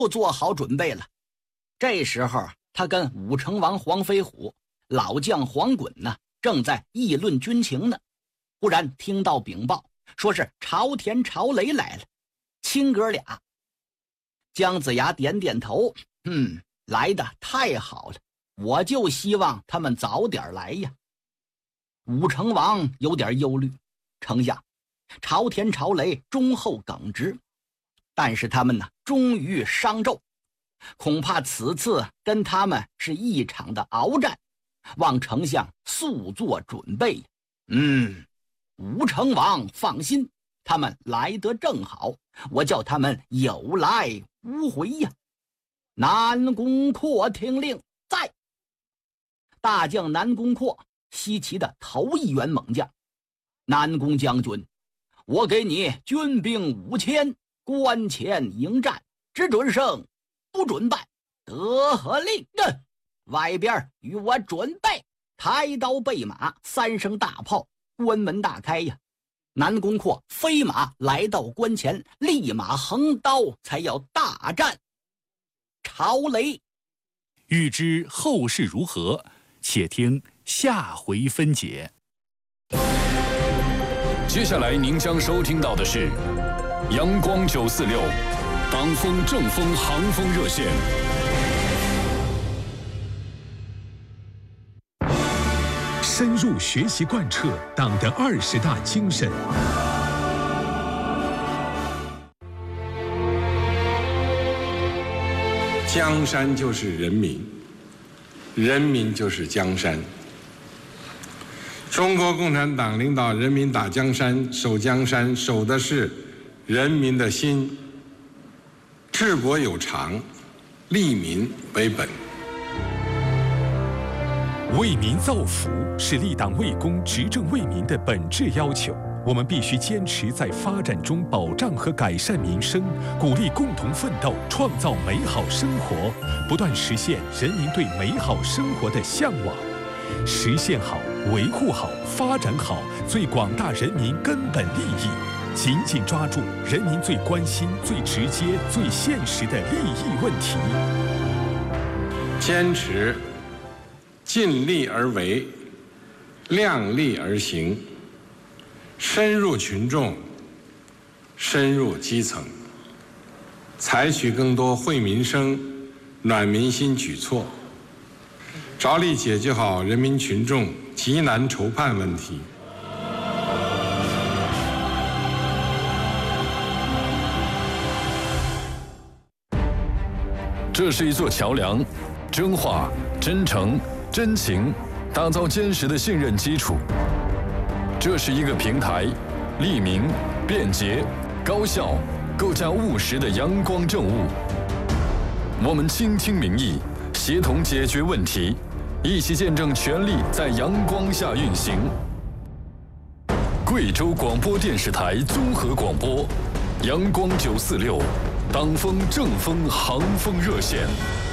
都做好准备了。这时候他跟武成王黄飞虎、老将黄衮呢正在议论军情呢，忽然听到禀报，说是朝田朝雷来了。亲哥俩。姜子牙点点头，来的太好了，我就希望他们早点来呀。武成王有点忧虑，丞相，朝田朝雷忠厚耿直，但是他们呢忠于商纣，恐怕此次跟他们是一场的鏖战，望丞相速做准备。吴成王放心，他们来得正好，我叫他们有来无回呀。南宫阔听令，在。大将南宫阔，西岐的头一员猛将。南宫将军，我给你军兵5000，关前迎战，只准胜不准败，得何令？外边与我准备。抬刀备马，3声大炮，关门大开呀。南宫阔飞马来到关前，立马横刀，才要大战朝雷。 欲知后事如何，且听下回分解。 接下来您将收听到的是阳光946党风正风航风热线。 深入学习贯彻党的20大精神。 江山就是人民，人民就是江山。中国共产党领导人民打江山、守江山，守的是人民的心。治国有常，利民为本。 为民造福是立党为公、执政为民的本质要求。我们必须坚持在发展中保障和改善民生，鼓励共同奋斗，创造美好生活，不断实现人民对美好生活的向往。实现好、维护好、发展好最广大人民根本利益，紧紧抓住人民最关心、最直接、最现实的利益问题。 坚持尽力而为，量力而行，深入群众，深入基层，采取更多惠民生、暖民心举措，着力解决好人民群众急难愁盼问题。 这是一座桥梁，真话、真诚、真情，打造坚实的信任基础。这是一个平台，利民、便捷、高效，构架务实的阳光政务。我们倾听民意，协同解决问题，一起见证权力在阳光下运行。贵州广播电视台综合广播，阳光946，党风正风航风热线。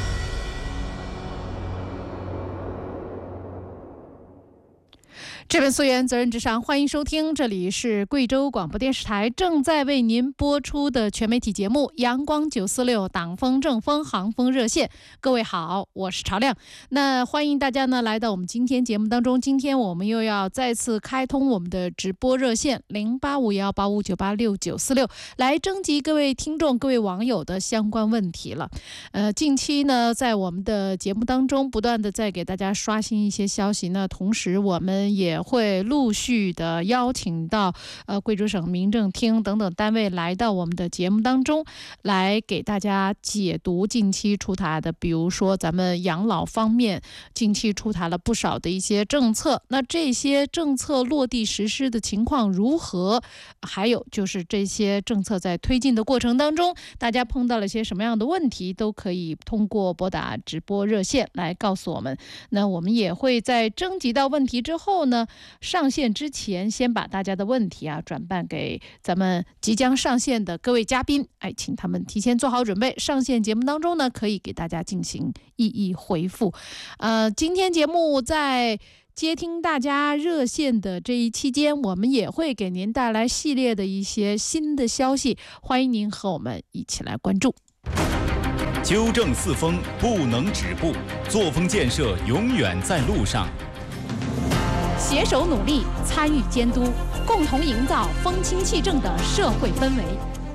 这本溯源责任至上，欢迎收听，这里是贵州广播电视台正在为您播出的全媒体节目阳光946党风正风航风热线。各位好，我是朝亮。那欢迎大家呢来到我们今天节目当中，今天我们又要再次开通我们的直播热线085185986946，来征集各位听众、各位网友的相关问题了。近期呢在我们的节目当中不断的在给大家刷新一些消息呢，同时我们也会陆续的邀请到贵州省民政厅等等单位来到我们的节目当中，来给大家解读近期出台的，比如说咱们养老方面近期出台了不少的一些政策，那这些政策落地实施的情况如何，还有就是这些政策在推进的过程当中大家碰到了些什么样的问题，都可以通过拨打直播热线来告诉我们。那我们也会在征集到问题之后呢，上线之前先把大家的问题转办给咱们即将上线的各位嘉宾，请他们提前做好准备，上线节目当中呢可以给大家进行一一回复。今天节目在接听大家热线的这一期间，我们也会给您带来系列的一些新的消息，欢迎您和我们一起来关注。 纠正四风不能止步，作风建设永远在路上。 携手努力，参与监督，共同营造风清气正的社会氛围。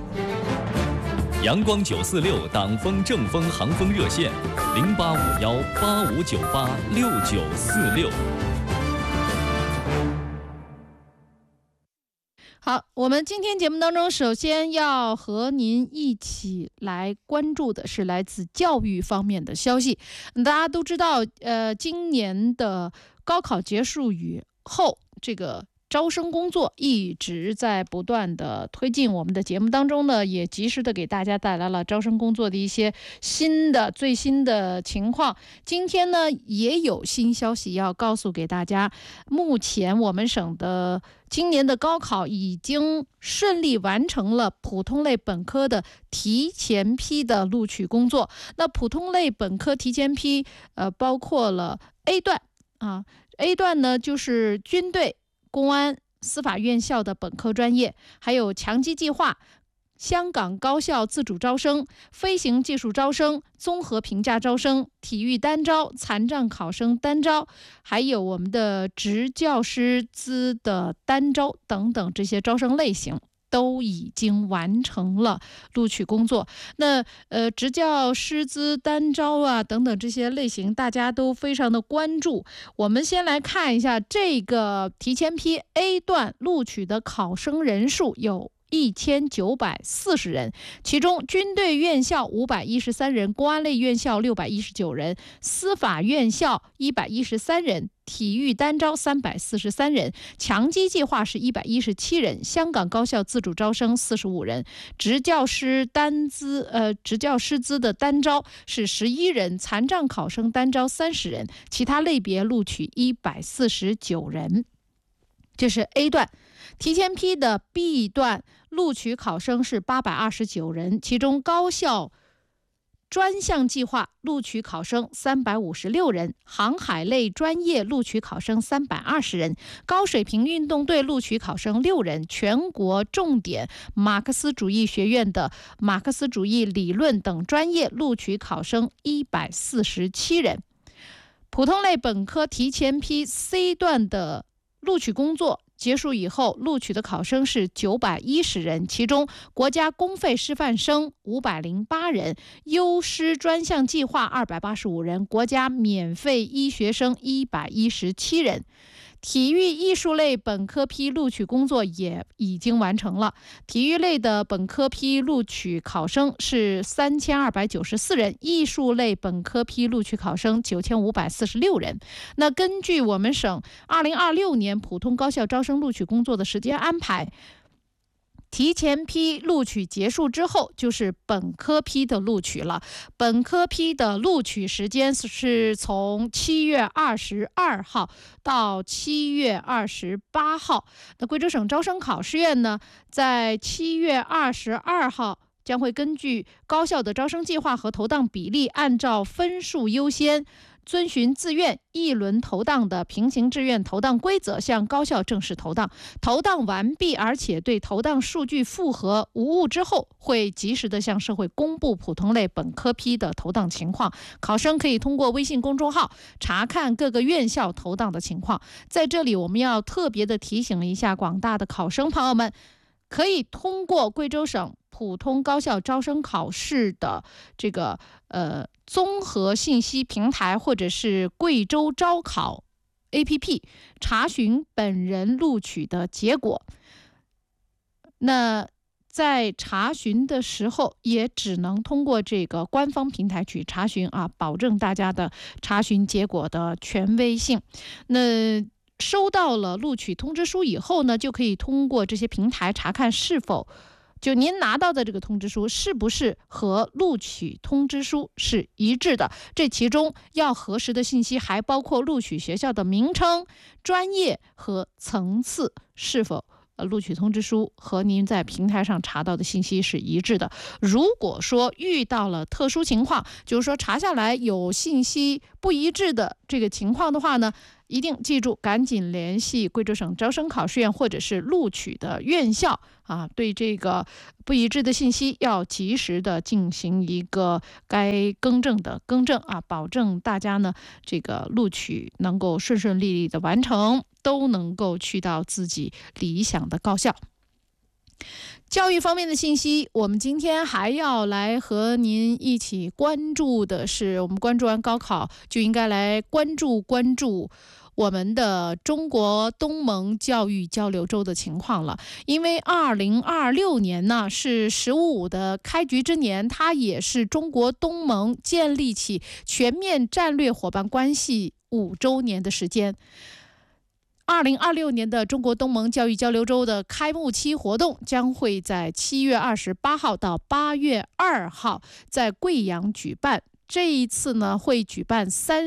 阳光946党风正风航风热线：085185986946。 好，我们今天节目当中，首先要和您一起来关注的是来自教育方面的消息。大家都知道，今年的高考结束以后，这个招生工作一直在不断的推进。我们的节目当中呢，也及时的给大家带来了招生工作的一些最新的情况。今天呢，也有新消息要告诉给大家。目前我们省的今年的高考已经顺利完成了普通类本科的提前批的录取工作。那普通类本科提前批，包括了 A 段啊 ，A 段呢就是军队、公安、司法院校的本科专业，还有强基计划、香港高校自主招生、飞行技术招生、综合评价招生、体育单招、残障考生单招，还有我们的职教师资的单招等等，这些招生类型都已经完成了录取工作。那职教师资单招啊等等这些类型，大家都非常的关注。我们先来看一下这个提前批 A 段录取的考生人数有1940人，其中军队院校513人，公安类院校619人，司法院校113人，体育单招343人，强基计划是117人，香港高校自主招生45人，职教师资的单招是11人，残障考生单招30人，其他类别录取149人。这是 A 段。提前批的 B 段录取考生是829人，其中高校专项计划录取考生356人，航海类专业录取考生320人，高水平运动队录取考生6人，全国重点马克思主义学院的马克思主义理论等专业录取考生147人。普通类本科提前批 C 段的录取工作结束以后，录取的考生是910人，其中国家公费师范生508人，优师专项计划285人，国家免费医学生117人。体育艺术类本科批录取工作也已经完成了，体育类的本科批录取考生是3294人，艺术类本科批录取考生9546人。那根据我们省2026年普通高校招生录取工作的时间安排，提前批录取结束之后，就是本科批的录取了。本科批的录取时间是从7月22号到7月28号。那贵州省招生考试院呢，在7月22号将会根据高校的招生计划和投档比例，按照分数优先，遵循自愿一轮投档的平行志愿投档规则向高校正式投档。投档完毕，而且对投档数据符合无误之后，会及时的向社会公布普通类本科批的投档情况。考生可以通过微信公众号查看各个院校投档的情况。在这里，我们要特别的提醒一下广大的考生朋友们，可以通过贵州省普通高校招生考试的这个综合信息平台，或者是贵州招考 APP 查询本人录取的结果。那在查询的时候，也只能通过这个官方平台去查询啊，保证大家的查询结果的权威性。那收到了录取通知书以后呢，就可以通过这些平台查看是否就您拿到的这个通知书是不是和录取通知书是一致的。这其中要核实的信息还包括录取学校的名称、专业和层次是否录取通知书和您在平台上查到的信息是一致的。如果说遇到了特殊情况，就是说查下来有信息不一致的这个情况的话呢， 一定记住，赶紧联系贵州省招生考试院或者是录取的院校啊，对这个不一致的信息要及时的进行一个该更正的更正啊，保证大家呢这个录取能够顺顺利利的完成，都能够去到自己理想的高校。教育方面的信息，我们今天还要来和您一起关注的是，我们关注完高考，就应该来关注我们的中国东盟教育交流周的情况了。因为2026年呢是15的开局之年，它也是中国东盟建立起全面战略伙伴关系5周年的时间。2026年的中国东盟教育交流周的开幕期活动将会在7月28号到8月2号在贵阳举办。这一次呢，会举办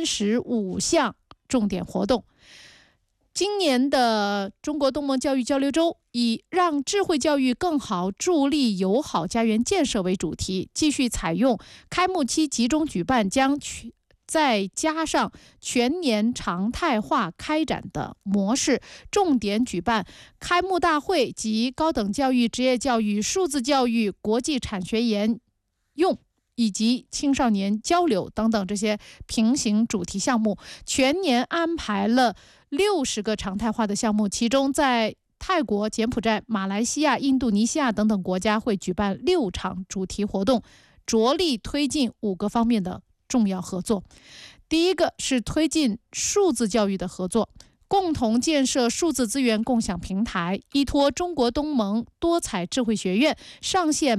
35项重点活动。今年的中国东盟教育交流周以让智慧教育更好助力友好家园建设为主题，继续采用开幕期集中举办，将再加上全年常态化开展的模式，重点举办开幕大会及高等教育、职业教育、数字教育、国际产学研用以及青少年交流等等这些平行主题项目，全年安排了60个常态化的项目，其中在泰国、柬埔寨、马来西亚、印度尼西亚等等国家会举办6场主题活动，着力推进5个方面的重要合作。第一个是推进数字教育的合作，共同建设数字资源共享平台，依托中国东盟多彩智慧学院上线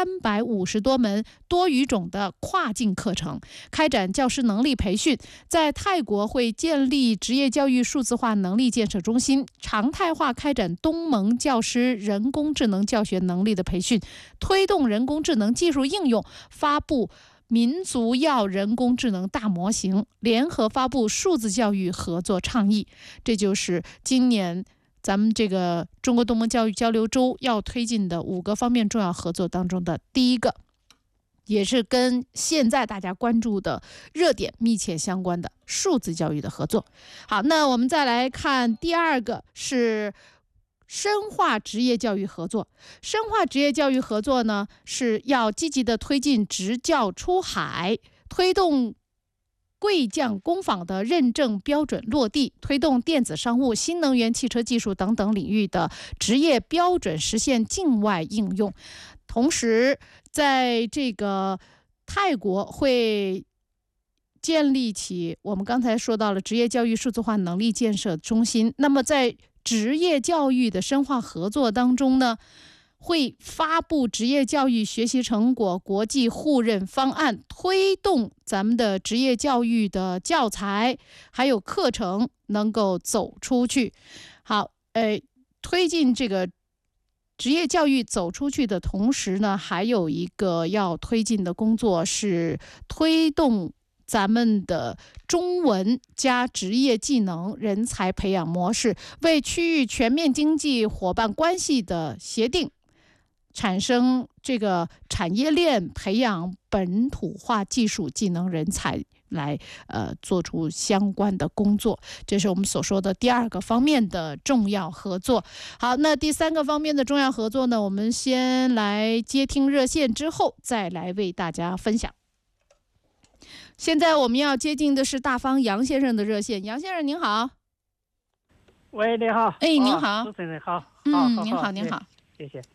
350多门多语种的跨境课程，开展教师能力培训。在泰国会建立职业教育数字化能力建设中心，常态化开展东盟教师人工智能教学能力的培训，推动人工智能技术应用，发布民族药人工智能大模型，联合发布数字教育合作倡议。这就是今年咱们这个中国东盟教育交流周要推进的5个方面重要合作当中的第一个，也是跟现在大家关注的热点密切相关的数字教育的合作。好，那我们再来看第二个是深化职业教育合作。深化职业教育合作呢，是要积极的推进职教出海，推动贵匠工坊的认证标准落地，推动电子商务、新能源汽车技术等等领域的职业标准实现境外应用。同时，在这个泰国会建立起我们刚才说到了职业教育数字化能力建设中心。那么在职业教育的深化合作当中呢，会发布职业教育学习成果国际互认方案，推动咱们的职业教育的教材还有课程能够走出去。好，推进这个职业教育走出去的同时呢，还有一个要推进的工作是推动咱们的中文加职业技能人才培养模式，为区域全面经济伙伴关系的协定产生这个产业链，培养本土化技术技能人才来做出相关的工作。这是我们所说的第2个方面的重要合作。好，那第3个方面的重要合作呢，我们先来接听热线，之后再来为大家分享。现在我们要接近的是大方杨先生的热线。杨先生您好。 喂，你好。 哎，您好。 主持人好。 您好，您好。 谢谢。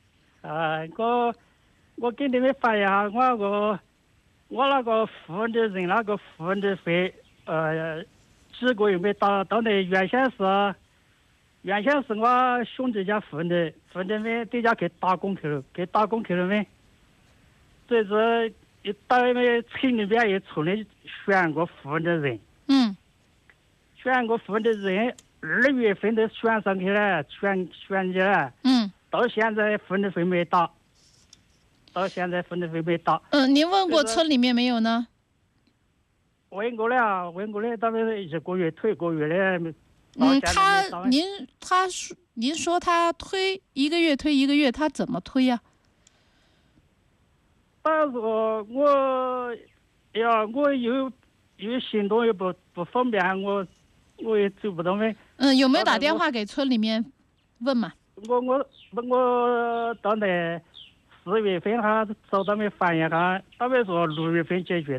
我给你们发一下，我那个付的人那个付的费，几个月没到那原先是我兄弟家付的没在家给打工去了没，这是一到没村里边也出来选个付的人，选个付的人2月份都选上去了，选去了，到现在付的费没到。 您问过村里面没有呢？ 问过了，他们1个月推1个月了。 您说他推1个月推1个月，他怎么推呀？ 他说我有行动也不方便，我我也找不到没。 有没有打电话给村里面问嘛？ 我当年4月份他找他们反映他们说6月份解决，